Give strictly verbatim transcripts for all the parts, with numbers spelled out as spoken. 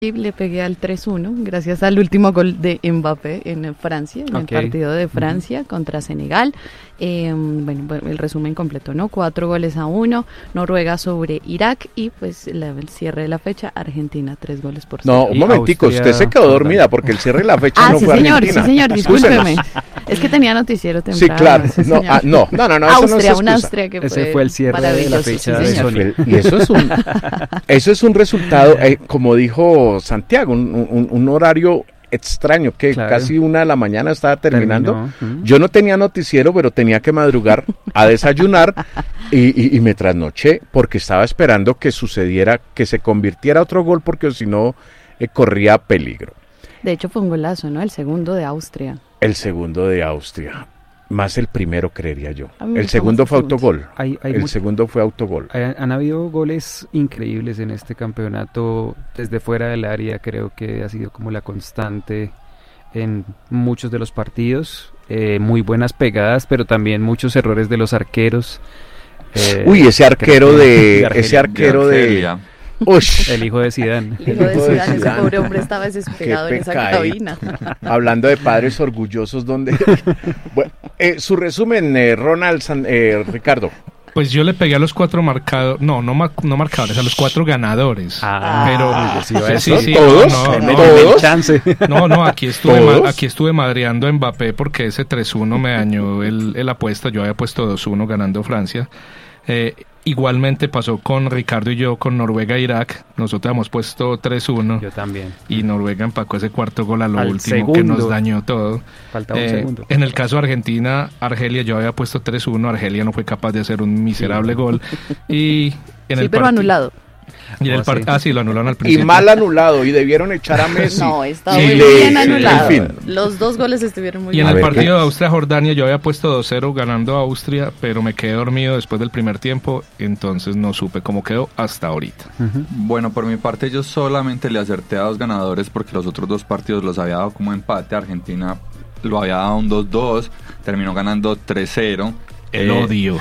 Y le pegué al tres uno gracias al último gol de Mbappé en Francia, en okay. el partido de Francia uh-huh. contra Senegal. Eh, bueno, el resumen completo, ¿no? Cuatro goles a uno, Noruega sobre Irak y pues la, el cierre de la fecha, Argentina, tres goles por cero. No, un momentico, Austria, usted se quedó dormida porque el cierre de la fecha ah, no sí, fue señor, Argentina. Sí, señor, discúlpeme. Es que tenía noticiero temprano. Sí, claro. Sí, no, ah, no, no, no, no, eso Austria, no es una Austria que Ese fue, fue el cierre de la fecha sí, de Sony. Y eso es un, eso es un resultado, eh, como dijo Santiago, un, un, un horario extraño, que claro. casi una de la mañana estaba terminando. Terminó. Yo no tenía noticiero, pero tenía que madrugar a desayunar y, y, y me trasnoché porque estaba esperando que sucediera, que se convirtiera otro gol, porque si no eh, corría peligro. De hecho fue un golazo, ¿no? El segundo de Austria. El segundo de Austria. Más el primero, creería yo. El segundo fue autogol. Hay, hay el mucho, segundo fue autogol. Hay, han habido goles increíbles en este campeonato desde fuera del área. Creo que ha sido como la constante en muchos de los partidos. Eh, muy buenas pegadas, pero también muchos errores de los arqueros. Eh, Uy, ese arquero de, de Argelia, ese arquero de, de Ush. El hijo de Zidane. El hijo de Zidane, ese pobre hombre estaba desesperado en esa cabina. Hablando de padres orgullosos, donde bueno, eh, su resumen, eh, Ronald, San, eh, Ricardo. Pues yo le pegué a los cuatro marcados, no, no, no marcadores, a los cuatro ganadores. Ah, pero sí, sí, sí, todos, no, no, no, ¿todos? No, no, aquí estuve, ma, aquí estuve madreando a Mbappé porque ese tres uno me dañó el, el apuesta. Yo había puesto dos uno ganando Francia. Eh, igualmente pasó con Ricardo y yo con Noruega e Irak. Nosotros hemos puesto tres uno. Yo también. Y Noruega empacó ese cuarto gol a lo Al último segundo. que nos dañó todo. Faltaba eh, un segundo. En el caso de Argentina, Argelia, yo había puesto tres uno. Argelia no fue capaz de hacer un miserable sí. gol. Y en sí, el pero part- anulado. Y en oh, el par- sí. Ah, sí, lo anularon al principio. Y mal anulado, y debieron echar a Messi. No, está y muy le, bien anulado. En fin. Los dos goles estuvieron muy bien. Y en bien. el partido de Austria-Jordania yo había puesto dos cero ganando a Austria, pero me quedé dormido después del primer tiempo, entonces no supe cómo quedó hasta ahorita. Uh-huh. Bueno, por mi parte yo solamente le acerté a dos ganadores porque los otros dos partidos los había dado como empate. Argentina lo había dado un dos dos, terminó ganando tres cero. El eh, odio.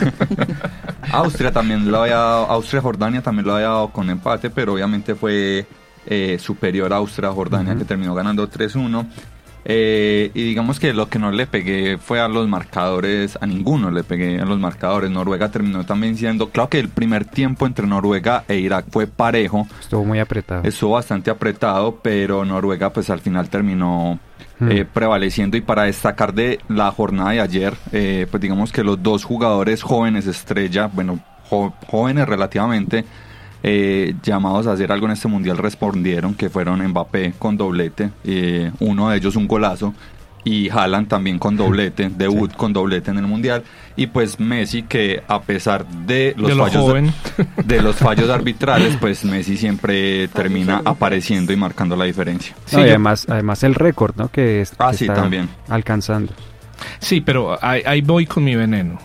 Austria también lo había dado, Austria-Jordania también lo había dado con empate, pero obviamente fue eh, superior a Austria-Jordania, uh-huh. que terminó ganando tres uno. Eh, y digamos que lo que no le pegué fue a los marcadores, a ninguno le pegué a los marcadores. Noruega terminó también siendo, claro que el primer tiempo entre Noruega e Irak fue parejo. Estuvo muy apretado. Estuvo bastante apretado, pero Noruega pues al final terminó eh, prevaleciendo. Y para destacar de la jornada de ayer, eh, pues digamos que los dos jugadores jóvenes estrella, bueno, jo- jóvenes relativamente, Eh, llamados a hacer algo en este mundial respondieron, que fueron Mbappé con doblete, eh, uno de ellos un golazo, y Haaland también con doblete, debut sí. con doblete en el mundial, y pues Messi, que a pesar de los de fallos joven. de los fallos arbitrales, pues Messi siempre termina apareciendo y marcando la diferencia. Sí, no, y además, además el récord, ¿no? Que, es, ah, que sí, está también. alcanzando. Sí, pero ahí, ahí voy con mi veneno.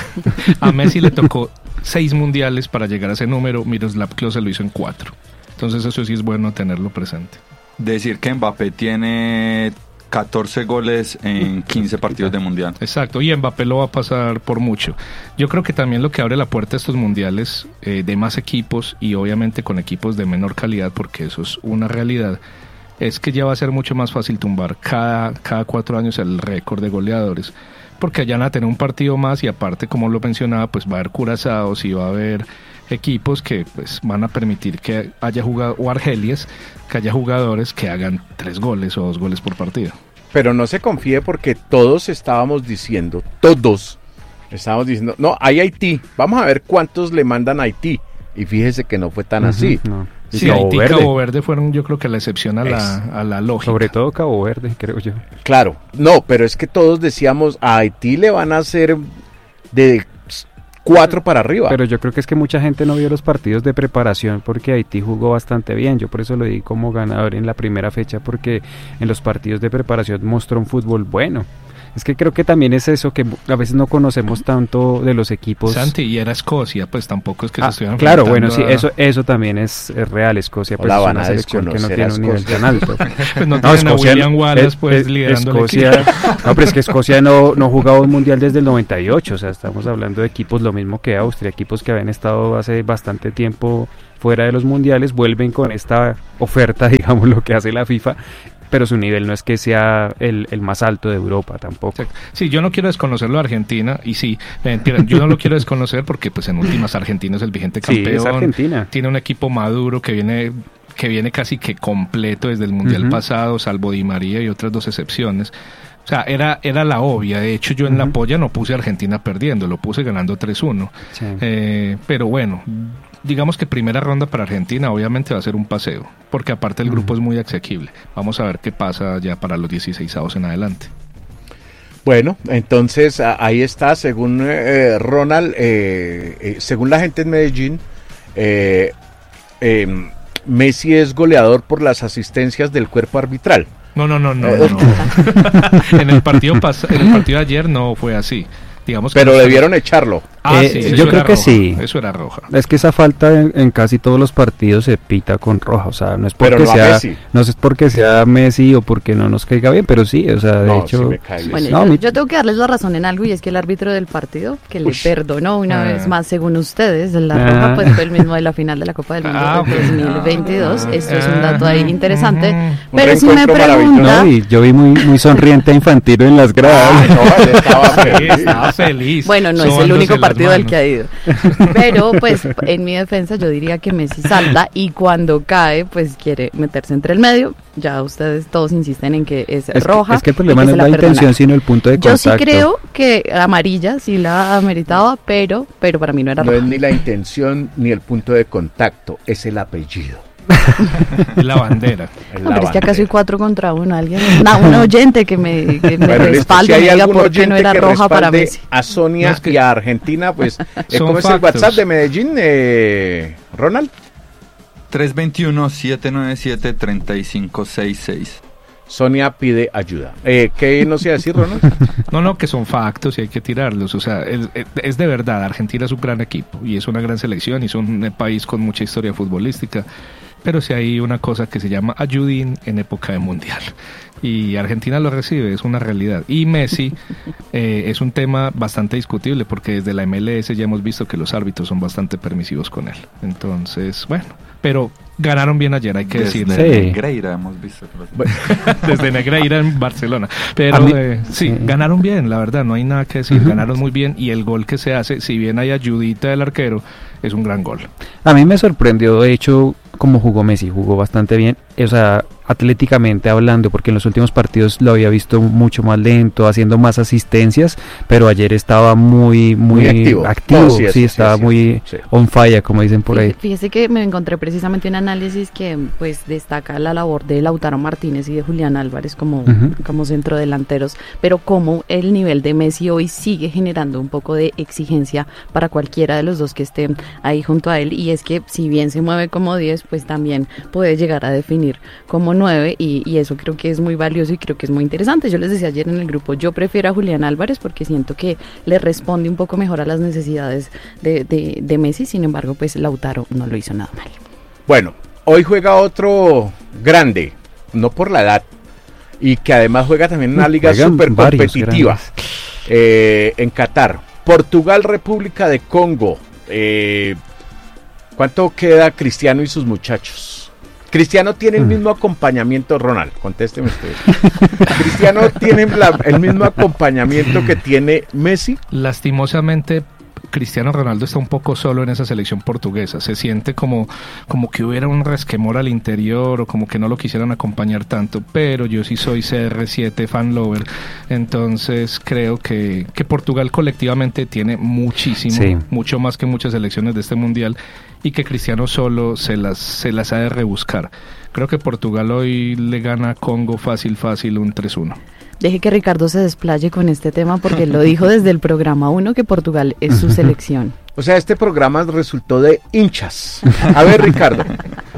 A Messi le tocó seis mundiales para llegar a ese número. Miroslav Klose lo hizo en cuatro. Entonces eso sí es bueno tenerlo presente. Decir que Mbappé tiene catorce goles en quince partidos de mundial. Exacto, y Mbappé lo va a pasar por mucho. Yo creo que también lo que abre la puerta a estos mundiales eh, de más equipos, y obviamente con equipos de menor calidad, porque eso es una realidad, es que ya va a ser mucho más fácil tumbar cada, cada cuatro años el récord de goleadores, porque allá van a tener un partido más, y aparte, como lo mencionaba, pues va a haber curazados y va a haber equipos que pues van a permitir que haya jugado, o Argelias, que haya jugadores que hagan tres goles o dos goles por partido. Pero no se confíe, porque todos estábamos diciendo, todos estábamos diciendo, no, hay Haití, vamos a ver cuántos le mandan a Haití, y fíjese que no fue tan uh-huh, así. No. Sí, Cabo Haití y Cabo Verde fueron, yo creo que la excepción a la, a la lógica. Sobre todo Cabo Verde, creo yo. Claro, no, pero es que todos decíamos, a Haití le van a hacer de cuatro para arriba. Pero yo creo que es que mucha gente no vio los partidos de preparación, porque Haití jugó bastante bien. Yo por eso lo di como ganador en la primera fecha, porque en los partidos de preparación mostró un fútbol bueno. Es que creo que también es eso, que a veces no conocemos tanto de los equipos. Santi, y era Escocia, pues tampoco es que ah, se estuvieran claro, bueno, sí, a... eso eso también es, es real. Escocia pues es una selección que no tiene un nivel tan alto. Pues no, no Escocia, a William Wallace es, pues es, liderando Escocia, el equipo. No, pero es que Escocia no, no jugaba un mundial desde el noventa y ocho, o sea, estamos hablando de equipos lo mismo que Austria, equipos que habían estado hace bastante tiempo fuera de los mundiales, vuelven con esta oferta, digamos, lo que hace la FIFA, pero su nivel no es que sea el, el más alto de Europa tampoco. Sí, yo no quiero desconocerlo a Argentina, y sí, eh, yo no lo quiero desconocer porque pues en últimas Argentina es el vigente campeón, sí, es Argentina. Tiene un equipo maduro que viene que viene casi que completo desde el Mundial uh-huh. pasado, salvo Di María y otras dos excepciones. O sea, era, era la obvia. De hecho, yo en uh-huh. la polla no puse a Argentina perdiendo, lo puse ganando tres uno. Sí. Eh, pero bueno, digamos que primera ronda para Argentina obviamente va a ser un paseo, porque aparte el grupo uh-huh. es muy asequible. Vamos a ver qué pasa ya para los dieciseisavos en adelante. Bueno, entonces ahí está, según eh, Ronald, eh, eh, según la gente en Medellín, eh, eh, Messi es goleador por las asistencias del cuerpo arbitral. No, no, no, no. no, no. en el partido pas- en el partido de ayer no fue así. Digamos que pero no debieron echarlo. Ah, eh, sí, yo creo que roja. sí. Eso era roja. Es que esa falta en, en casi todos los partidos se pita con roja, o sea, no es porque pero no sea Messi. no es porque sea Messi o porque no nos caiga bien, pero sí, o sea, de no, hecho. Sí bueno, no, yo, mi... yo tengo que darles la razón en algo, y es que el árbitro del partido que Uy. le perdonó una ah. vez más, según ustedes, la ah. roja, pues fue el mismo de la final de la Copa del Mundo ah, del dos mil veintidós. Ah. Esto es un dato ahí interesante. Ah. Pero si me pregunta, no, y yo vi muy muy sonriente a Infantino en las gradas. Ah, no, él estaba feliz. Estaba feliz. Bueno, no es el único partido del que ha ido. Pero pues en mi defensa yo diría que Messi salta y cuando cae pues quiere meterse entre el medio. Ya ustedes todos insisten en que es, es roja. Que, es que el problema no es la perdona. intención sino el punto de contacto. Yo sí creo que amarilla sí la ameritaba, pero pero para mí no era no roja. No es ni la intención ni el punto de contacto, es el apellido. La bandera. No, pero es que acá soy cuatro contra uno. Alguien, no, un oyente que me, que me bueno, respalde, si me diga por qué no era roja para Messi. A Sonia no, es que y a Argentina, pues, ¿cómo es el WhatsApp de Medellín, eh, Ronald? tres dos uno, siete nueve siete, tres cinco seis seis. Sonia pide ayuda. Eh, ¿Qué nos iba a decir, Ronald? No, no, que son factos y hay que tirarlos. O sea, es, es de verdad, Argentina es un gran equipo y es una gran selección y es un país con mucha historia futbolística. Pero si hay una cosa que se llama ayudín en época de mundial. Y Argentina lo recibe, es una realidad. Y Messi eh, es un tema bastante discutible porque desde la M L S ya hemos visto que los árbitros son bastante permisivos con él. Entonces, bueno, pero ganaron bien ayer, hay que decirlo. Desde sí. Negreira hemos visto. Desde Negreira en Barcelona. Pero mí, eh, sí, sí, ganaron bien, la verdad, no hay nada que decir. Uh-huh. Ganaron muy bien y el gol que se hace, si bien hay ayudita del arquero, es un gran gol. A mí me sorprendió, de hecho, cómo jugó Messi, jugó bastante bien, o sea, atléticamente hablando, porque en los últimos partidos lo había visto mucho más lento, haciendo más asistencias, pero ayer estaba muy muy, muy activo, activo no, sí, sí, sí, estaba sí, muy sí. on fire, como dicen por ahí. Fíjese que me encontré precisamente un análisis que pues destaca la labor de Lautaro Martínez y de Julián Álvarez como, uh-huh. como centrodelanteros, pero cómo el nivel de Messi hoy sigue generando un poco de exigencia para cualquiera de los dos que estén ahí junto a él, y es que si bien se mueve como diez, pues también puede llegar a definir como nueve, y, y eso creo que es muy valioso y creo que es muy interesante. Yo les decía ayer en el grupo, yo prefiero a Julián Álvarez porque siento que le responde un poco mejor a las necesidades de, de, de Messi, sin embargo pues Lautaro no lo hizo nada mal. Bueno, hoy juega otro grande, no por la edad, y que además juega también en una liga súper competitiva eh, en Qatar. Portugal, República de Congo. Eh, ¿Cuánto queda Cristiano y sus muchachos? Cristiano tiene el mismo acompañamiento, Ronald, contésteme ustedes. Cristiano tiene la, el mismo acompañamiento que tiene Messi. Lastimosamente, Cristiano Ronaldo está un poco solo en esa selección portuguesa. Se siente como, como que hubiera un resquemor al interior o como que no lo quisieran acompañar tanto, pero yo sí soy C R siete fan lover, entonces creo que, que Portugal colectivamente tiene muchísimo, sí. mucho más que muchas selecciones de este mundial, y que Cristiano solo se las, se las ha de rebuscar. Creo que Portugal hoy le gana a Congo fácil, fácil, un tres uno. Deje que Ricardo se desplaye con este tema porque lo dijo desde el programa uno que Portugal es su selección. O sea, este programa resultó de hinchas. A ver, Ricardo.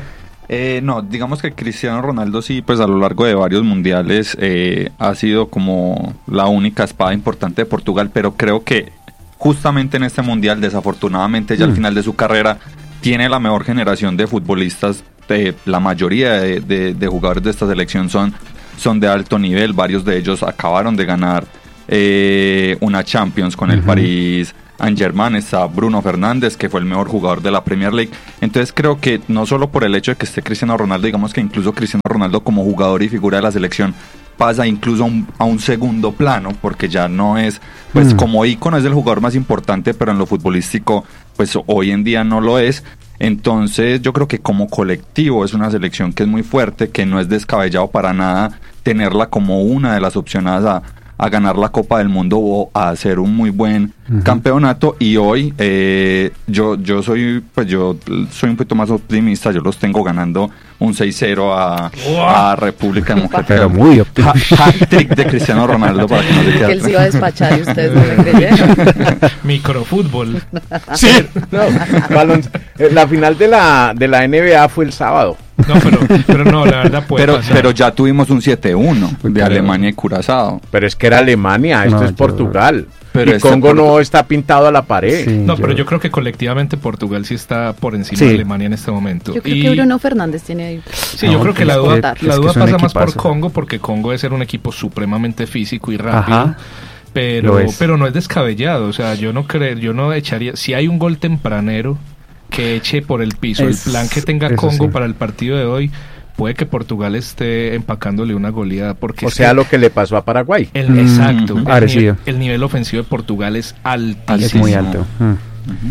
Eh, no, digamos que Cristiano Ronaldo sí, pues a lo largo de varios mundiales eh, ha sido como la única espada importante de Portugal, pero creo que justamente en este mundial, desafortunadamente ya mm. al final de su carrera, tiene la mejor generación de futbolistas. De, la mayoría de, de, de jugadores de esta selección son, son de alto nivel, varios de ellos acabaron de ganar eh, una Champions con uh-huh. el Paris Saint-Germain. Está Bruno Fernández, que fue el mejor jugador de la Premier League. Entonces creo que no solo por el hecho de que esté Cristiano Ronaldo, digamos que incluso Cristiano Ronaldo como jugador y figura de la selección pasa incluso a un, a un segundo plano, porque ya no es, pues mm. como ícono es el jugador más importante, pero en lo futbolístico pues hoy en día no lo es. Entonces yo creo que como colectivo es una selección que es muy fuerte, que no es descabellado para nada tenerla como una de las opcionadas a, a ganar la Copa del Mundo o a hacer un muy buen uh-huh. campeonato. Y hoy eh, yo yo soy pues yo soy un poquito más optimista, yo los tengo ganando un seis cero a, a República Democrática. Pero muy optimista. Hat-trick de Cristiano Ronaldo para que no se quede. Que él se iba a despachar y ustedes no le creyeron. Microfútbol. Sí, no, balón, la final de la de la N B A fue el sábado. No, pero, pero no, la verdad puede pero, pasar. Pero ya tuvimos un siete uno de claro. Alemania y Curazao. Pero es que era Alemania, esto no, es Portugal. Pero y Congo por... no está pintado a la pared. Sí, no, yo... pero yo creo que colectivamente Portugal sí está por encima sí. de Alemania en este momento. Yo creo y... que Bruno Fernández tiene ahí. Sí, no, yo creo que la duda, la duda pasa más por Congo, porque Congo debe ser un equipo supremamente físico y rápido. Ajá. Pero, pero no es descabellado. O sea, yo no creo, yo no echaría. Si hay un gol tempranero que eche por el piso, es, el plan que tenga Congo sí. para el partido de hoy, puede que Portugal esté empacándole una goleada. Porque o sea, que lo que le pasó a Paraguay. El, mm, exacto. El, nivel, el nivel ofensivo de Portugal es altísimo. Es muy alto. Mm. Uh-huh.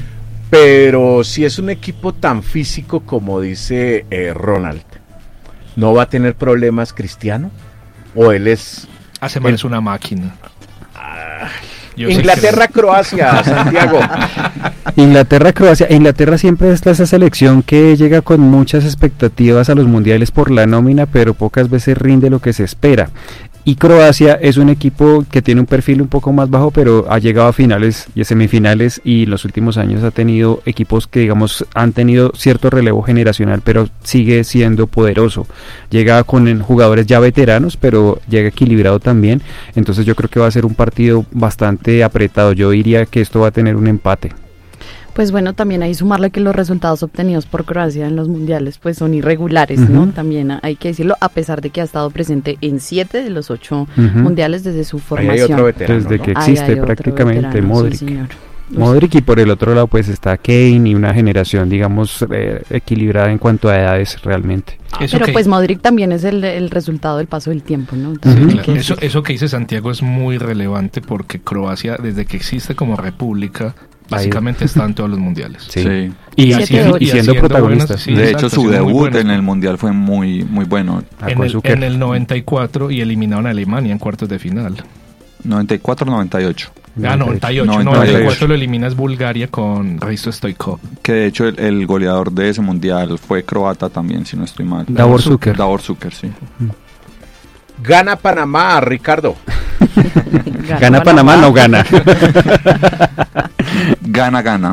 Pero si es un equipo tan físico como dice eh, Ronald, ¿no va a tener problemas Cristiano? ¿O él es...? Hace mal es una máquina. Inglaterra-Croacia, Santiago. Inglaterra-Croacia. Inglaterra siempre es esa selección que llega con muchas expectativas a los mundiales por la nómina, pero pocas veces rinde lo que se espera. Y Croacia es un equipo que tiene un perfil un poco más bajo, pero ha llegado a finales y a semifinales, y en los últimos años ha tenido equipos que, digamos, han tenido cierto relevo generacional, pero sigue siendo poderoso. Llega con jugadores ya veteranos, pero llega equilibrado también. Entonces yo creo que va a ser un partido bastante apretado. Yo diría que esto va a tener un empate. Pues bueno, también hay que sumarle que los resultados obtenidos por Croacia en los mundiales pues son irregulares, uh-huh. ¿no? También hay que decirlo, a pesar de que ha estado presente en siete de los ocho uh-huh. mundiales desde su formación. Ahí hay otro veterano, desde ¿no? que existe prácticamente veterano, Modric. Sí, señor. Modric, y por el otro lado pues está Kane y una generación, digamos, eh, equilibrada en cuanto a edades realmente. Eso Pero que... pues Modric también es el, el resultado del paso del tiempo, ¿no? Entonces, sí, claro. eso, eso que dice Santiago es muy relevante, porque Croacia, desde que existe como república, básicamente está en todos los mundiales. Sí. sí. Y, y, haciendo, y siendo protagonista. Sí, de exacto, hecho, su debut en el mundial fue muy muy bueno. En el, en el noventa y cuatro, y eliminaron a Alemania en cuartos de final. noventa y cuatro noventa y ocho. Ah, noventa y ocho. noventa y ocho. noventa y cuatro lo eliminas Bulgaria con Risto Stoichkov. Que de hecho el, el goleador de ese mundial fue croata también, si no estoy mal. Davor Šuker. Davor Šuker, sí. Gana Panamá, Ricardo. Gana, gana Panamá, Panamá, no gana. Gana, gana.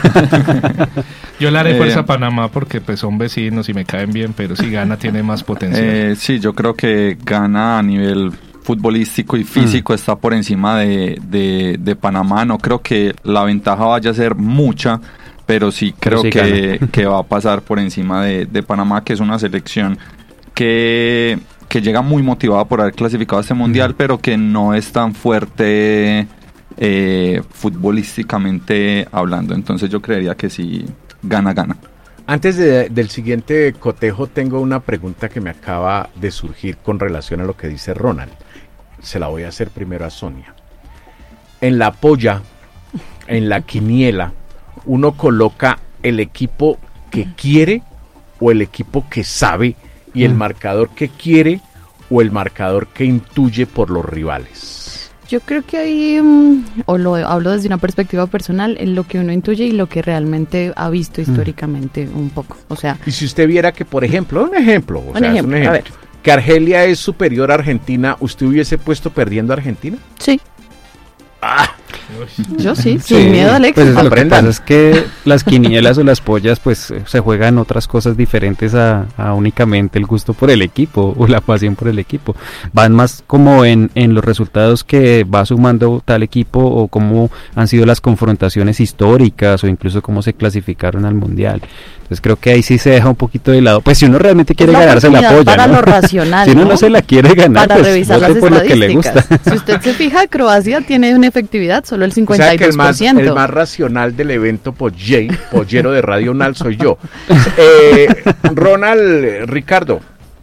Yo le haré eh, fuerza a Panamá porque pues son vecinos y me caen bien, pero si Gana tiene más potencial. Eh, sí, yo creo que Gana a nivel futbolístico y físico mm. está por encima de, de, de Panamá. No creo que la ventaja vaya a ser mucha, pero sí creo pero sí que, que va a pasar por encima de, de Panamá, que es una selección que... que llega muy motivada por haber clasificado a este mundial, mm. pero que no es tan fuerte eh, futbolísticamente hablando. Entonces yo creería que sí, gana, gana. Antes de, del siguiente cotejo, tengo una pregunta que me acaba de surgir con relación a lo que dice Ronald. Se la voy a hacer primero a Sonia. En la polla, en la quiniela, ¿uno coloca el equipo que quiere o el equipo que sabe, y el marcador que quiere o el marcador que intuye por los rivales? Yo creo que ahí, um, o lo hablo desde una perspectiva personal, en lo que uno intuye y lo que realmente ha visto históricamente mm. un poco. O sea, y si usted viera que, por ejemplo, un ejemplo, o un, sea, ejemplo, un ejemplo a ver. que Argelia es superior a Argentina, ¿usted hubiese puesto perdiendo a Argentina? Sí. Ah, Yo sí, sin sí, miedo al éxito. Pues lo que pasa es que las quinielas o las pollas pues se juegan otras cosas diferentes a, a únicamente el gusto por el equipo o la pasión por el equipo. Van más como en, en los resultados que va sumando tal equipo o cómo han sido las confrontaciones históricas o incluso cómo se clasificaron al mundial. Entonces creo que ahí sí se deja un poquito de lado. Pues si uno realmente quiere ganarse la polla, para ¿no? lo racional, si uno ¿no? no se la quiere ganar, para pues revisar las por lo que le gusta. Si usted se fija, Croacia tiene una efectividad solo el cincuenta y dos por ciento. O sea que el más, el más racional del evento polley, pollero de Radio Unal soy yo. Eh, Ronald, Ricardo.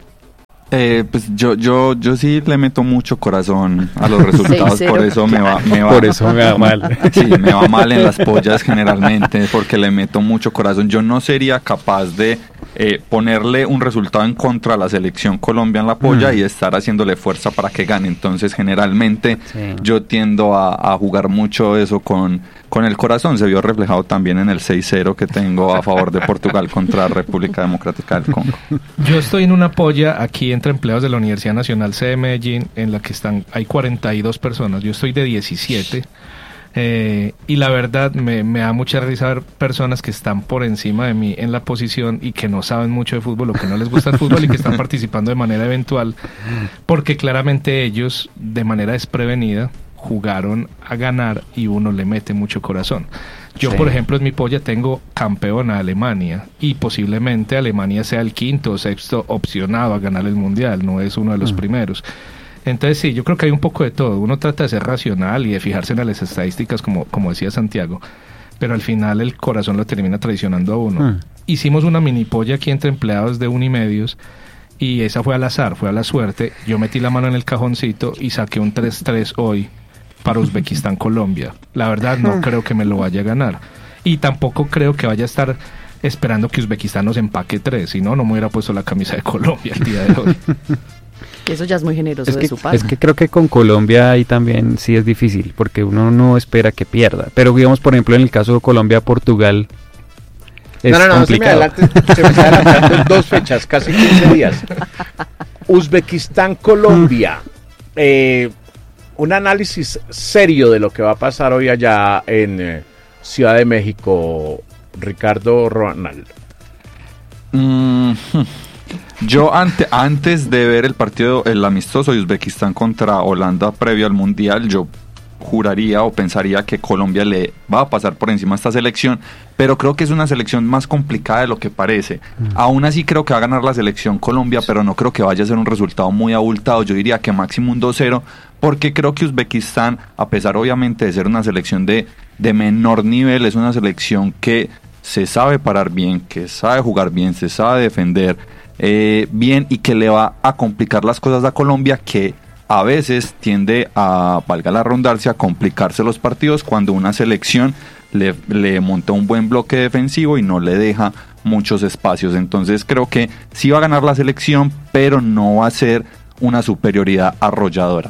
Eh, pues yo yo yo sí le meto mucho corazón a los resultados, por eso me va, me va por eso me va mal. Sí, me va mal en las pollas generalmente, porque le meto mucho corazón. Yo no sería capaz de eh, ponerle un resultado en contra a la selección Colombia en la polla mm. y estar haciéndole fuerza para que gane. Entonces generalmente sí. yo tiendo a, a jugar mucho eso con, con el corazón. Se vio reflejado también en el seis cero que tengo a favor de Portugal contra República Democrática del Congo. Yo estoy en una polla aquí entre empleados de la Universidad Nacional C de Medellín, en la que están hay cuarenta y dos personas, yo estoy de diecisiete, eh, y la verdad me, me da mucha risa ver personas que están por encima de mí en la posición y que no saben mucho de fútbol o que no les gusta el fútbol y que están participando de manera eventual, porque claramente ellos de manera desprevenida jugaron a ganar y uno le mete mucho corazón. Yo, sí. por ejemplo, en mi polla tengo campeona a Alemania y posiblemente Alemania sea el quinto o sexto opcionado a ganar el mundial, no es uno de los mm. primeros. Entonces sí, yo creo que hay un poco de todo. Uno trata de ser racional y de fijarse en las estadísticas, como, como decía Santiago, pero al final el corazón lo termina traicionando a uno. Mm. Hicimos una mini polla aquí entre empleados de Unimedios y esa fue al azar, fue a la suerte. Yo metí la mano en el cajoncito y saqué un tres tres hoy para Uzbekistán Colombia. La verdad no creo que me lo vaya a ganar y tampoco creo que vaya a estar esperando que Uzbekistán nos empaque tres, si no, no me hubiera puesto la camisa de Colombia el día de hoy. Eso ya es muy generoso es de que, su parte. Es que creo que con Colombia ahí también sí es difícil, porque uno no espera que pierda, pero digamos por ejemplo en el caso de Colombia-Portugal es no, no, no, complicado. Se me adelante, se me está adelantando dos fechas, casi quince días. Uzbekistán-Colombia. Eh... Un análisis serio de lo que va a pasar hoy allá en eh, Ciudad de México, Ricardo Ronald. Mm, yo ante, antes de ver el partido, el amistoso de Uzbekistán contra Holanda previo al Mundial, yo juraría o pensaría que Colombia le va a pasar por encima a esta selección, pero creo que es una selección más complicada de lo que parece. Mm. Aún así creo que va a ganar la selección Colombia, pero no creo que vaya a ser un resultado muy abultado. Yo diría que máximo un dos cero, porque creo que Uzbekistán, a pesar obviamente de ser una selección de, de menor nivel, es una selección que se sabe parar bien, que sabe jugar bien, se sabe defender eh, bien y que le va a complicar las cosas a Colombia, que a veces tiende a, valga la redundancia, a complicarse los partidos cuando una selección le, le monta un buen bloque defensivo y no le deja muchos espacios. Entonces creo que sí va a ganar la selección, pero no va a ser una superioridad arrolladora.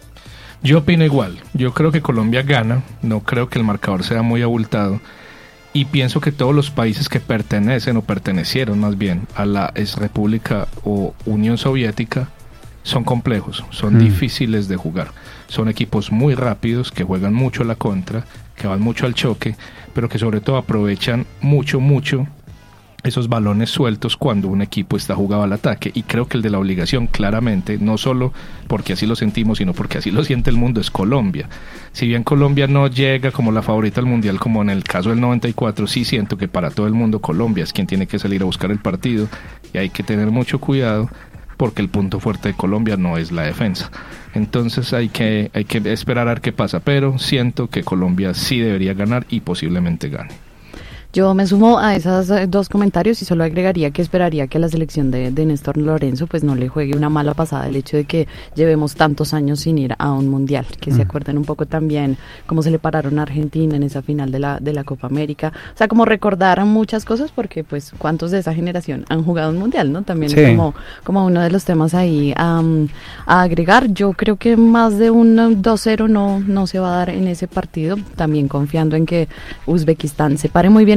Yo opino igual, yo creo que Colombia gana, no creo que el marcador sea muy abultado y pienso que todos los países que pertenecen o pertenecieron más bien a la exrepública o Unión Soviética son complejos, son mm. difíciles de jugar, son equipos muy rápidos que juegan mucho a la contra, que van mucho al choque, pero que sobre todo aprovechan mucho, mucho esos balones sueltos cuando un equipo está jugado al ataque, y creo que el de la obligación claramente, no solo porque así lo sentimos, sino porque así lo siente el mundo, es Colombia. Si bien Colombia no llega como la favorita al mundial, como en el caso del noventa y cuatro, sí siento que para todo el mundo Colombia es quien tiene que salir a buscar el partido, y hay que tener mucho cuidado porque el punto fuerte de Colombia no es la defensa. Entonces hay que, hay que esperar a ver qué pasa, pero siento que Colombia sí debería ganar y posiblemente gane. Yo me sumo a esos dos comentarios y solo agregaría que esperaría que la selección de, de Néstor Lorenzo pues no le juegue una mala pasada el hecho de que llevemos tantos años sin ir a un mundial, que mm. se acuerden un poco también cómo se le pararon a Argentina en esa final de la de la Copa América, o sea, como recordar muchas cosas, porque pues cuántos de esa generación han jugado un mundial, ¿no? También sí. es como, como uno de los temas ahí um, a agregar. Yo creo que más de un dos cero no, no se va a dar en ese partido, también confiando en que Uzbekistán se pare muy bien en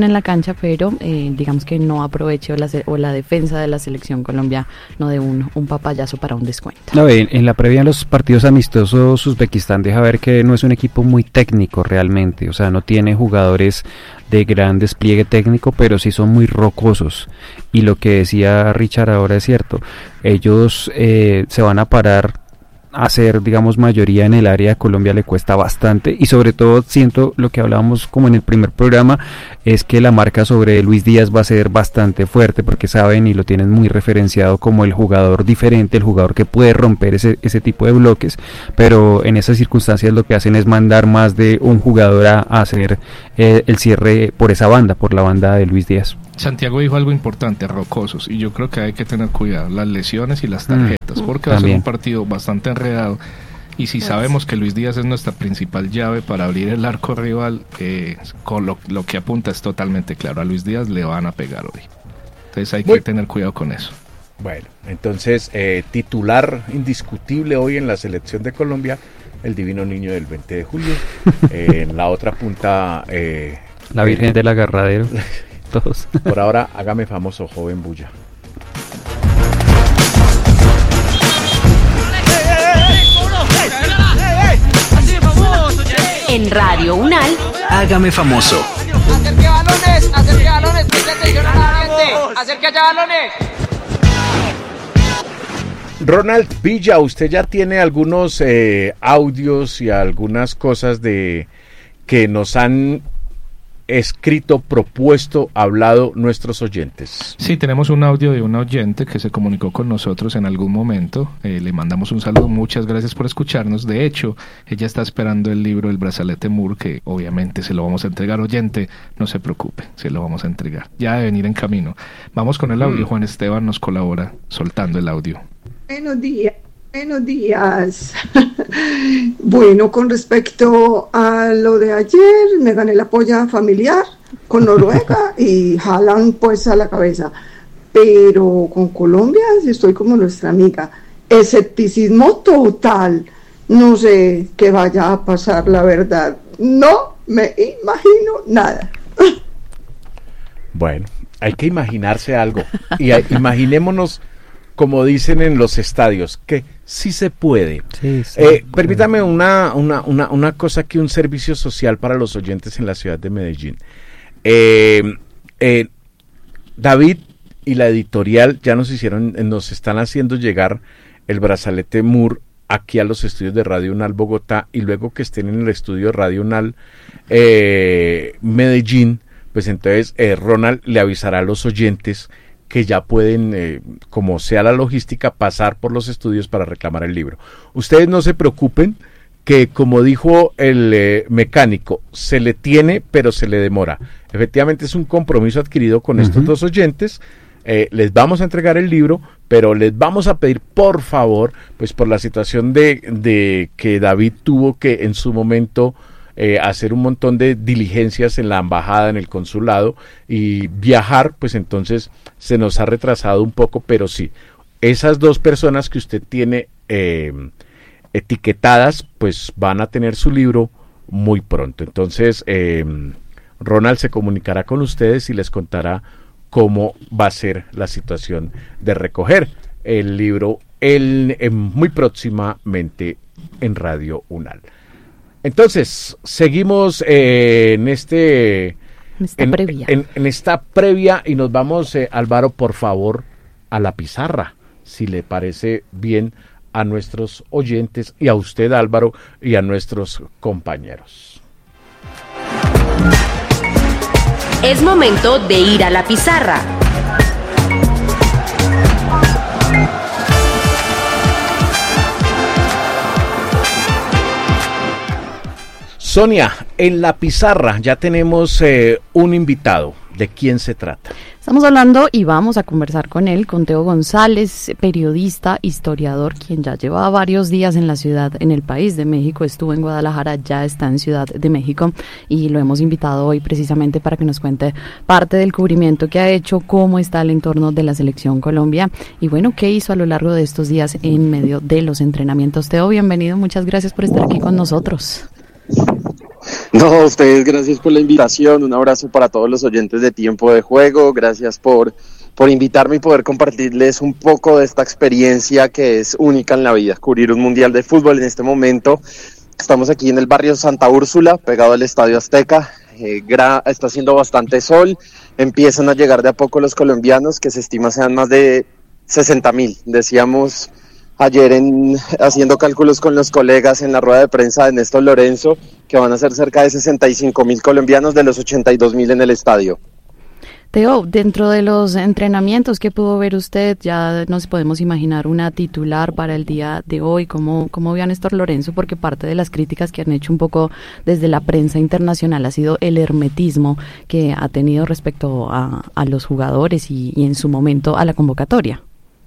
en la cancha, pero eh, digamos que no aproveche o la, o la defensa de la selección Colombia no de un, un papayazo para un descuento. No, en, en la previa de los partidos amistosos, Uzbekistán deja ver que no es un equipo muy técnico realmente, o sea, no tiene jugadores de gran despliegue técnico, pero sí son muy rocosos, y lo que decía Richard ahora es cierto, ellos eh, se van a parar hacer, digamos, mayoría en el área de Colombia le cuesta bastante, y sobre todo siento lo que hablábamos como en el primer programa, es que la marca sobre Luis Díaz va a ser bastante fuerte, porque saben y lo tienen muy referenciado como el jugador diferente, el jugador que puede romper ese, ese tipo de bloques, pero en esas circunstancias lo que hacen es mandar más de un jugador a, a hacer eh, el cierre por esa banda, por la banda de Luis Díaz. Santiago dijo algo importante, rocosos, y yo creo que hay que tener cuidado, las lesiones y las tarjetas, mm, porque va a ser un partido bastante enredado, y si sabemos que Luis Díaz es nuestra principal llave para abrir el arco rival, eh, con lo, lo que apunta es totalmente claro, a Luis Díaz le van a pegar hoy, entonces hay que Muy... tener cuidado con eso. Bueno, entonces eh, titular indiscutible hoy en la selección de Colombia, el divino niño del veinte de julio, eh, en la otra punta... Eh, la Virgen eh, del Agarradero. Todos. Por ahora, hágame famoso, joven bulla. En Radio Unal, hágame famoso. Acerque balones, acerque balones, preste atención a la gente, acerque allá balones. Ronald Villa, usted ya tiene algunos eh, audios y algunas cosas de que nos han escrito, propuesto, hablado nuestros oyentes. Sí, tenemos un audio de una oyente que se comunicó con nosotros en algún momento, eh, le mandamos un saludo, muchas gracias por escucharnos. De hecho, ella está esperando el libro El Brazalete Moore, que obviamente se lo vamos a entregar. Oyente, no se preocupe, se lo vamos a entregar, ya debe venir en camino. Vamos con el audio, Juan Esteban nos colabora soltando el audio. Buenos días. Buenos días. Bueno, con respecto a lo de ayer, me gané la polla familiar con Noruega y jalan pues a la cabeza. Pero con Colombia estoy como nuestra amiga. Escepticismo total. No sé qué vaya a pasar, la verdad. No me imagino nada. Bueno, hay que imaginarse algo. Y a, imaginémonos, como dicen en los estadios, que sí se puede. Sí, sí, eh, permítame una, una, una, una cosa aquí, un servicio social para los oyentes en la ciudad de Medellín. Eh, eh, David y la editorial ya nos hicieron, nos están haciendo llegar el Brazalete Moore aquí a los estudios de Radio Unal Bogotá, y luego que estén en el estudio de Radio Unal eh, Medellín, pues entonces eh, Ronald le avisará a los oyentes que ya pueden, eh, como sea la logística, pasar por los estudios para reclamar el libro. Ustedes no se preocupen, que como dijo el eh, mecánico, se le tiene, pero se le demora. Efectivamente es un compromiso adquirido con uh-huh. estos dos oyentes. Eh, les vamos a entregar el libro, pero les vamos a pedir, por favor, pues por la situación de, de que David tuvo que en su momento Eh, hacer un montón de diligencias en la embajada, en el consulado, y viajar, pues entonces se nos ha retrasado un poco, pero sí, esas dos personas que usted tiene eh, etiquetadas, pues van a tener su libro muy pronto. Entonces eh, Ronald se comunicará con ustedes y les contará cómo va a ser la situación de recoger el libro el, eh, muy próximamente en Radio Unal. Entonces, seguimos eh, en este en esta, en, previa. En, en esta previa y nos vamos, eh, Álvaro, por favor, a la pizarra, si le parece bien a nuestros oyentes y a usted, Álvaro, y a nuestros compañeros. Es momento de ir a la pizarra. Sonia, en la pizarra ya tenemos eh, un invitado. ¿De quién se trata? Estamos hablando y vamos a conversar con él, con Teo González, periodista, historiador, quien ya lleva varios días en la ciudad, en el país de México. Estuvo en Guadalajara, ya está en Ciudad de México y lo hemos invitado hoy precisamente para que nos cuente parte del cubrimiento que ha hecho, cómo está el entorno de la selección Colombia y bueno, qué hizo a lo largo de estos días en medio de los entrenamientos. Teo, bienvenido, muchas gracias por estar aquí con nosotros. No, ustedes, gracias por la invitación, un abrazo para todos los oyentes de Tiempo de Juego, gracias por, por invitarme y poder compartirles un poco de esta experiencia que es única en la vida, cubrir un mundial de fútbol en este momento. Estamos aquí en el barrio Santa Úrsula, pegado al Estadio Azteca, eh, gra- está haciendo bastante sol, empiezan a llegar de a poco los colombianos, que se estima sean más de sesenta mil, decíamos ayer en, haciendo cálculos con los colegas en la rueda de prensa de Néstor Lorenzo, que van a ser cerca de sesenta y cinco mil colombianos de los ochenta y dos mil en el estadio. Teo, dentro de los entrenamientos que pudo ver usted, ya nos podemos imaginar una titular para el día de hoy. ¿Cómo, cómo vio a Néstor Lorenzo? Porque parte de las críticas que han hecho un poco desde la prensa internacional ha sido el hermetismo que ha tenido respecto a, a los jugadores y, y en su momento a la convocatoria.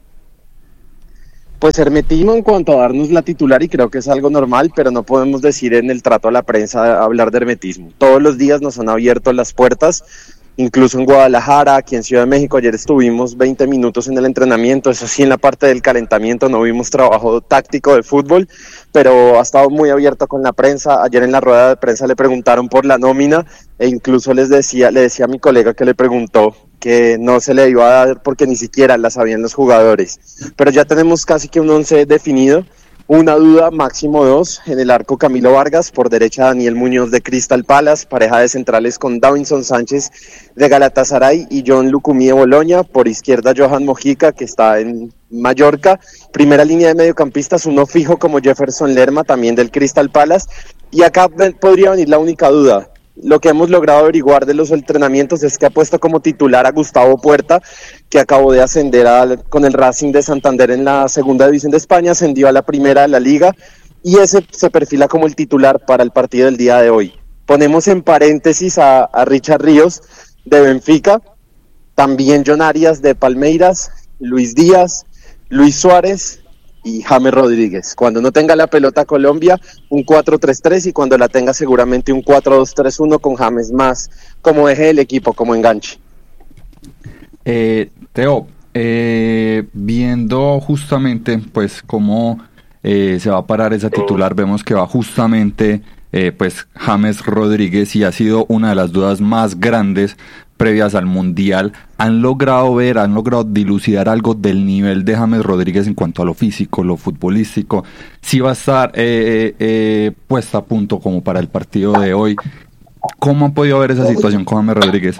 Pues hermetismo en cuanto a darnos la titular, y creo que es algo normal, pero no podemos decir en el trato a la prensa hablar de hermetismo. Todos los días nos han abierto las puertas, incluso en Guadalajara, aquí en Ciudad de México. Ayer estuvimos veinte minutos en el entrenamiento, eso sí, en la parte del calentamiento no vimos trabajo táctico de fútbol, pero ha estado muy abierto con la prensa. Ayer en la rueda de prensa le preguntaron por la nómina, e incluso les decía, le decía a mi colega que le preguntó que no se le iba a dar porque ni siquiera la sabían los jugadores, pero ya tenemos casi que un once definido. Una duda, máximo dos, en el arco Camilo Vargas, por derecha Daniel Muñoz de Crystal Palace, pareja de centrales con Davinson Sánchez de Galatasaray y John Lucumí de Boloña, por izquierda Johan Mojica, que está en Mallorca, primera línea de mediocampistas, uno fijo como Jefferson Lerma, también del Crystal Palace, y acá podría venir la única duda. Lo que hemos logrado averiguar de los entrenamientos es que ha puesto como titular a Gustavo Puerta, que acabó de ascender a, con el Racing de Santander en la segunda división de España, ascendió a la primera de la liga, y ese se perfila como el titular para el partido del día de hoy. Ponemos en paréntesis a, a Richard Ríos de Benfica, también John Arias de Palmeiras, Luis Díaz, Luis Suárez y James Rodríguez. Cuando no tenga la pelota Colombia, un cuatro tres tres, y cuando la tenga seguramente un cuatro dos tres uno con James más como eje del equipo, como enganche. Eh, Teo, eh, viendo justamente pues cómo eh, se va a parar esa titular, vemos que va justamente eh, pues James Rodríguez, y ha sido una de las dudas más grandes previas al Mundial. ¿Han logrado ver, han logrado dilucidar algo del nivel de James Rodríguez en cuanto a lo físico, lo futbolístico? Si va a estar eh, eh, puesta a punto como para el partido de hoy. ¿Cómo han podido ver esa situación con James Rodríguez?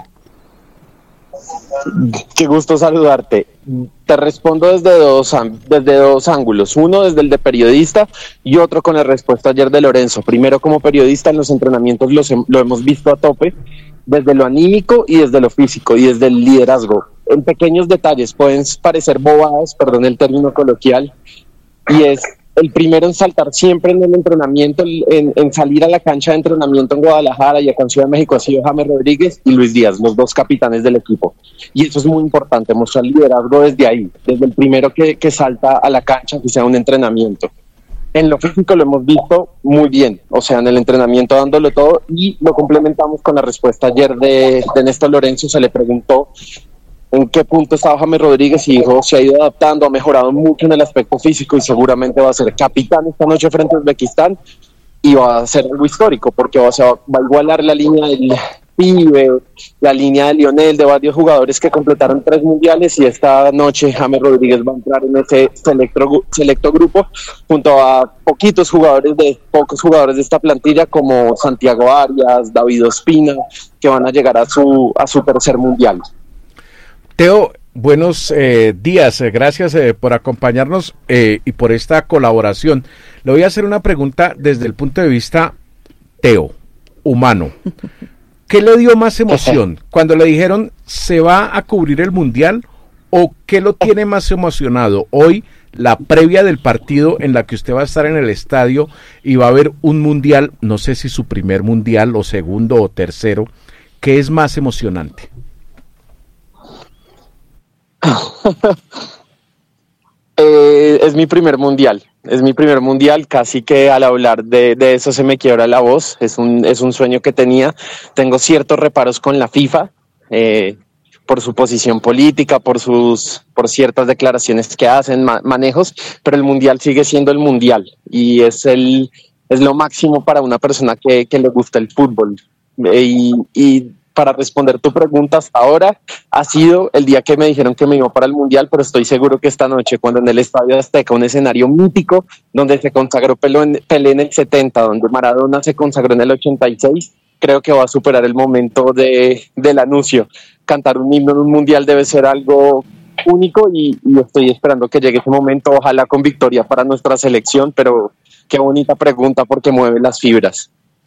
Qué gusto saludarte. Te respondo desde dos, desde dos ángulos. Uno desde el de periodista y otro con la respuesta ayer de Lorenzo. Primero, como periodista, en los entrenamientos los, lo hemos visto a tope, desde lo anímico y desde lo físico y desde el liderazgo. En pequeños detalles, pueden parecer bobadas, perdón el término coloquial, y es el primero en saltar siempre en el entrenamiento, en, en salir a la cancha de entrenamiento en Guadalajara y acá en Ciudad de México ha sido James Rodríguez y Luis Díaz, los dos capitanes del equipo. Y eso es muy importante, mostrar liderazgo desde ahí, desde el primero que, que salta a la cancha, que sea un entrenamiento. En lo físico lo hemos visto muy bien, o sea, en el entrenamiento dándolo todo, y lo complementamos con la respuesta ayer de, de Néstor Lorenzo. Se le preguntó en qué punto estaba James Rodríguez y dijo, se ha ido adaptando, ha mejorado mucho en el aspecto físico y seguramente va a ser capitán esta noche frente a Uzbekistán y va a ser algo histórico porque va, se va, va a igualar la línea del Pibe, la línea de Lionel, de varios jugadores que completaron tres mundiales, y esta noche James Rodríguez va a entrar en ese selecto, selecto grupo junto a poquitos jugadores de pocos jugadores de esta plantilla como Santiago Arias, David Ospina, que van a llegar a su a su tercer mundial. Teo, buenos eh, días, eh, gracias eh, por acompañarnos eh, y por esta colaboración. Le voy a hacer una pregunta desde el punto de vista Teo, humano. ¿Qué le dio más emoción? ¿Cuando le dijeron se va a cubrir el Mundial? ¿O qué lo tiene más emocionado hoy, la previa del partido en la que usted va a estar en el estadio y va a haber un Mundial, no sé si su primer Mundial o segundo o tercero? ¿Qué es más emocionante? eh, es mi primer mundial, es mi primer mundial, casi que al hablar de, de eso se me quiebra la voz. Es un, es un sueño que tenía. Tengo ciertos reparos con la FIFA, eh, por su posición política, por sus, por ciertas declaraciones que hacen, ma- manejos, pero el mundial sigue siendo el mundial y es el, es lo máximo para una persona que, que le gusta el fútbol. Y, y para responder tu pregunta, hasta ahora ha sido el día que me dijeron que me iba para el Mundial, pero estoy seguro que esta noche, cuando en el Estadio Azteca, un escenario mítico, donde se consagró Pelé en, Pelé en el setenta, donde Maradona se consagró en el ochenta y seis, creo que va a superar el momento de, del anuncio. Cantar un himno en un Mundial debe ser algo único y, y estoy esperando que llegue ese momento, ojalá con victoria para nuestra selección, pero qué bonita pregunta porque mueve las fibras.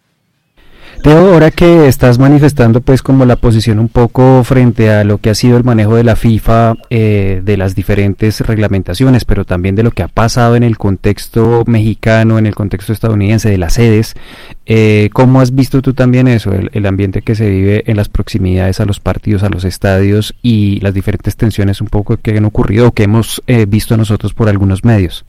Teo, ahora que estás manifestando pues como la posición un poco frente a lo que ha sido el manejo de la FIFA, eh, de las diferentes reglamentaciones, pero también de lo que ha pasado en el contexto mexicano, en el contexto estadounidense, de las sedes, eh, ¿cómo has visto tú también eso, el, el ambiente que se vive en las proximidades a los partidos, a los estadios y las diferentes tensiones un poco que han ocurrido o que hemos eh, visto nosotros por algunos medios?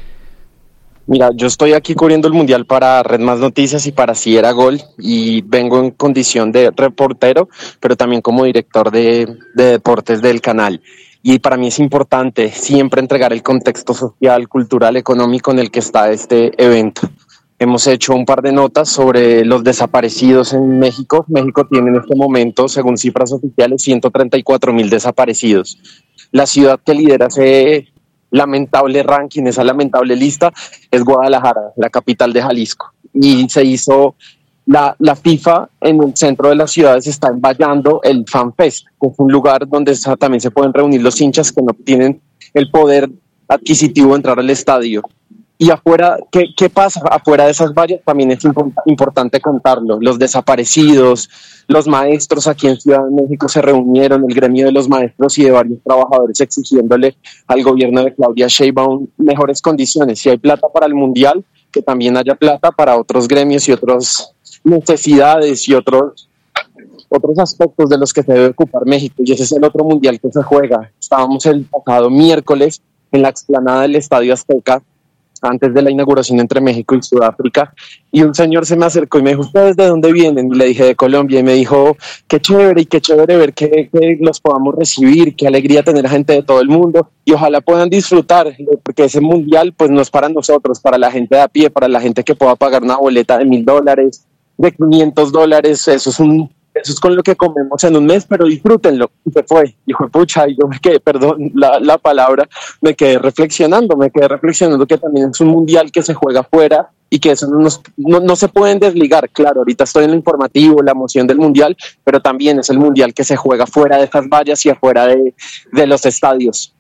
Mira, yo estoy aquí cubriendo el Mundial para Red Más Noticias y para Si Era Gol, y vengo en condición de reportero, pero también como director de, de deportes del canal. Y para mí es importante siempre entregar el contexto social, cultural, económico en el que está este evento. Hemos hecho un par de notas sobre los desaparecidos en México. México tiene en este momento, según cifras oficiales, ciento treinta y cuatro mil desaparecidos. La ciudad que lidera ese lamentable ranking, esa lamentable lista, es Guadalajara, la capital de Jalisco. Y se hizo, la, la FIFA en el centro de las ciudades está emballando el Fan Fest, que es un lugar donde también se pueden reunir los hinchas que no tienen el poder adquisitivo de entrar al estadio. Y afuera, ¿qué, qué pasa? Afuera de esas vallas también es imp- importante contarlo. Los desaparecidos, los maestros aquí en Ciudad de México se reunieron, el gremio de los maestros y de varios trabajadores exigiéndole al gobierno de Claudia Sheinbaum mejores condiciones. Si hay plata para el Mundial, que también haya plata para otros gremios y otras necesidades y otros, otros aspectos de los que se debe ocupar México. Y ese es el otro Mundial que se juega. Estábamos el pasado miércoles en la explanada del Estadio Azteca, antes de la inauguración entre México y Sudáfrica, y un señor se me acercó y me dijo, ¿ustedes de dónde vienen? Y le dije, de Colombia, y me dijo, qué chévere, y qué chévere ver que, que los podamos recibir, qué alegría tener gente de todo el mundo, y ojalá puedan disfrutar, porque ese mundial pues no es para nosotros, para la gente de a pie, para la gente que pueda pagar una boleta de mil dólares, de quinientos dólares, eso es un... Eso es con lo que comemos en un mes, pero disfrútenlo. Y se fue. Dijo, pucha, y yo me quedé, perdón la, la palabra, me quedé reflexionando, me quedé reflexionando que también es un mundial que se juega afuera y que eso no, nos, no, no se pueden desligar. Claro, ahorita estoy en lo informativo, la emoción del mundial, pero también es el mundial que se juega fuera de esas vallas y afuera de, de los estadios.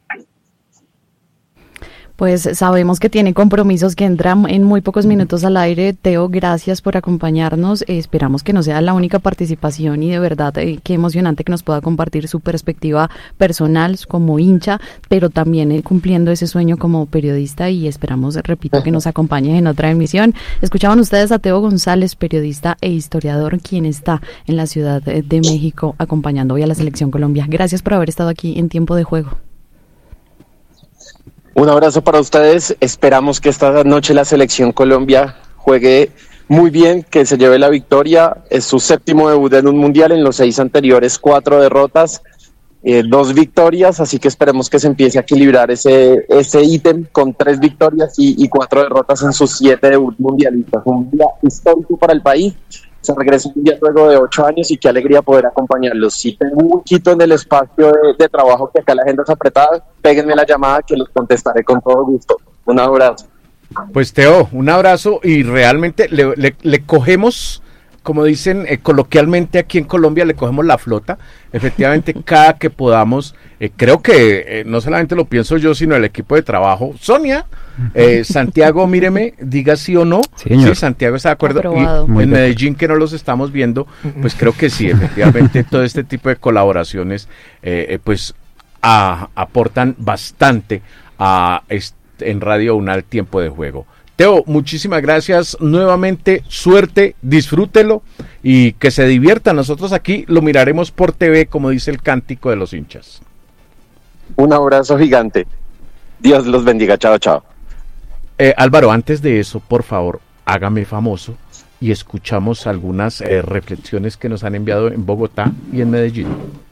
Pues sabemos que tiene compromisos que entran en muy pocos minutos al aire. Teo, gracias por acompañarnos. Eh, esperamos que no sea la única participación y de verdad eh, qué emocionante que nos pueda compartir su perspectiva personal como hincha, pero también eh, cumpliendo ese sueño como periodista, y esperamos, repito, que nos acompañe en otra emisión. Escuchaban ustedes a Teo González, periodista e historiador, quien está en la Ciudad de México acompañando hoy a la Selección Colombia. Gracias por haber estado aquí en Tiempo de Juego. Un abrazo para ustedes, esperamos que esta noche la Selección Colombia juegue muy bien, que se lleve la victoria. Es su séptimo debut en un mundial, en los seis anteriores cuatro derrotas, eh, dos victorias, así que esperemos que se empiece a equilibrar ese ese ítem con tres victorias y, y cuatro derrotas en sus siete debuts mundialistas. Un día histórico para el país. Se regresa un día luego de ocho años y qué alegría poder acompañarlos. Si tengo un huequito en el espacio de, de trabajo, que acá la agenda es apretada, péguenme la llamada que los contestaré con todo gusto. Un abrazo. Pues Teo, un abrazo, y realmente le, le, le cogemos, como dicen eh, coloquialmente aquí en Colombia, le cogemos la flota. Efectivamente, cada que podamos, eh, creo que eh, no solamente lo pienso yo, sino el equipo de trabajo. Sonia, eh, Santiago, míreme, diga sí o no. Sí, sí, Santiago está de acuerdo. Aprobado. Y en Medellín, que no los estamos viendo, pues creo que sí, efectivamente, todo este tipo de colaboraciones, eh, eh, pues a, aportan bastante a este, en Radio UNAL Tiempo de Juego. Teo, muchísimas gracias nuevamente, suerte, disfrútelo y que se divierta. Nosotros aquí lo miraremos por T V, como dice el cántico de los hinchas. Un abrazo gigante. Dios los bendiga. Chao, chao. Eh, Álvaro, antes de eso, por favor, hágame famoso y escuchamos algunas eh, reflexiones que nos han enviado en Bogotá y en Medellín.